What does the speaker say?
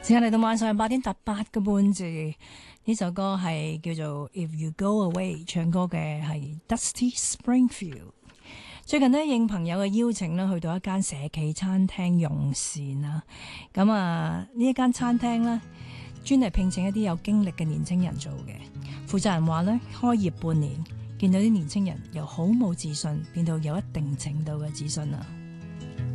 時間嚟到晚上8:08字，呢首歌係叫做 If You Go Away， 唱歌嘅係 Dusty Springfield。最近呢，應朋友嘅邀請呢，去到一間社企餐廳用膳啦。咁呢一間餐廳呢，專係聘請一啲有經歷嘅年青人做嘅。負責人話呢，開業半年，見到啲年青人由好冇自信變到有一定程度嘅自信啦。